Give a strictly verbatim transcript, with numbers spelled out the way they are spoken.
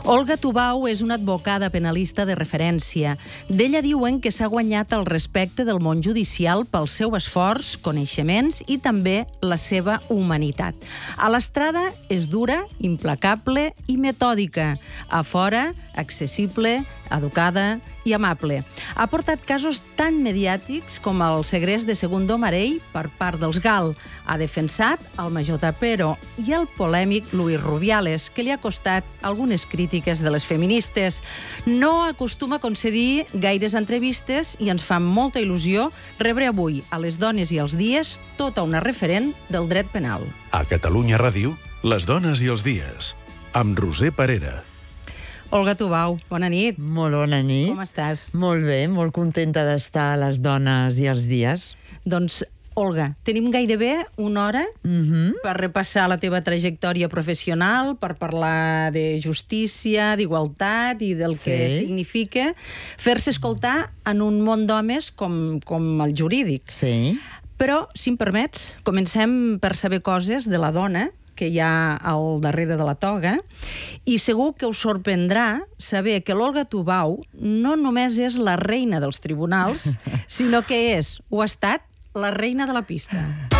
Olga Tubau és una advocada penalista de referència. D'ella diuen que s'ha guanyat el respecte del món judicial pel seu esforç, coneixements i també la seva humanitat. A l'estrada és dura, implacable i metòdica. A fora, accessible, educada i amable. Ha portat casos tan mediàtics com el segrest de Segundo Marell per part dels GAL. Ha defensat el major Trapero i el polèmic Luis Rubiales, que li ha costat algunes crítiques de les feministes. No acostuma a concedir gaires entrevistes i ens fa molta il·lusió rebre avui a Les Dones i els Dies tota una referent del dret penal. A Catalunya Ràdio, Les Dones i els Dies, amb Roser Parera. Olga Tubau, bona nit. Molt bona nit. Com estàs? Molt bé, molt contenta d'estar a Les Dones i els Dies. Doncs, Olga, tenim gairebé una hora Mm-hmm. per repassar la teva trajectòria professional, per parlar de justícia, d'igualtat i del que Sí. significa fer-se escoltar en un món d'homes com, com el jurídic. Sí. Però, si em permets, comencem per saber coses de la dona que hi ha al darrere de la toga, i segur que us sorprendrà saber que l'Olga Tubau no només és la reina dels tribunals, sinó que és, o ha estat, la reina de la pista.